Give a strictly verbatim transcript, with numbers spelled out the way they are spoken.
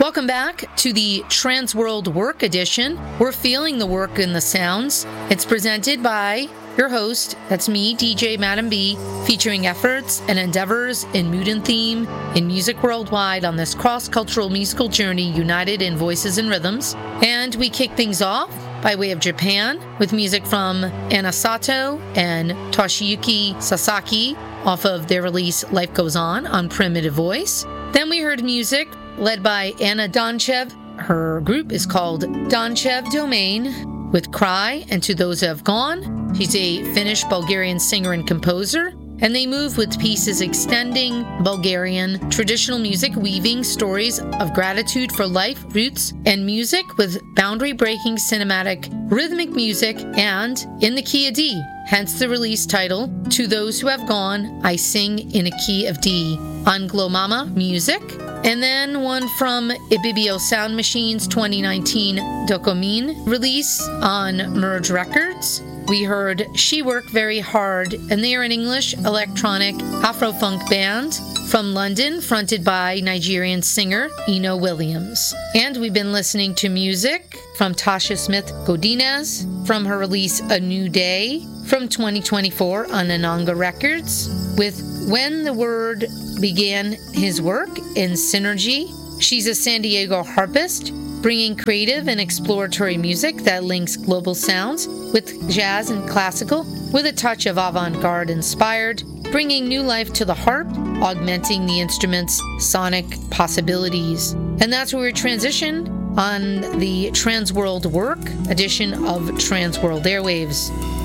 Welcome back to the Transworld Work Edition. We're feeling the work in the sounds. It's presented by your host, that's me, D J Madam B, featuring efforts and endeavors in mood and theme in music worldwide on this cross-cultural musical journey united in voices and rhythms. And we kick things off by way of Japan with music from Anna Sato and Toshiyuki Sasaki off of their release Life Goes On on Primitive Voice. Then we heard music led by Anna Donchev. Her group is called Donchev Domain with Cry and To Those Who Have Gone. She's a Finnish Bulgarian singer and composer, and they move with pieces extending Bulgarian traditional music, weaving stories of gratitude for life, roots, and music with boundary-breaking cinematic rhythmic music and in the key of D, hence the release title, To Those Who Have Gone, I Sing in a Key of D, on Glomama Music. And then one from Ibibio Sound Machine's twenty nineteen Dokomin release on Merge Records. We heard She Worked Very Hard, and they are an English electronic Afro-funk band from London, fronted by Nigerian singer Eno Williams. And we've been listening to music from Tasha Smith Godinez from her release A New Day from twenty twenty-four on Ananga Records, with When the Word Began His Work in Synergy. She's a San Diego harpist, bringing creative and exploratory music that links global sounds with jazz and classical, with a touch of avant-garde inspired, bringing new life to the harp, augmenting the instrument's sonic possibilities. And that's where we transition on the Transworld Work edition of Transworld Airwaves.